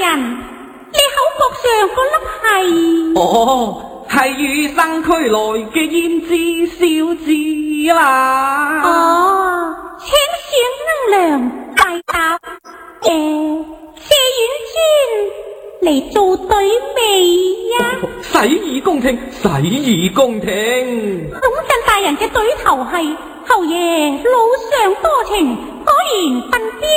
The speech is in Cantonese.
人，你口角上嗰粒係？ 哦，係與生俱來嘅胭脂小子啦。 哦，請選能良大答。謝婉尊嚟做對味呀？ 洗耳恭聽，洗耳恭聽。 孔振大人嘅對頭係侯爺老上多情，果然笨啲。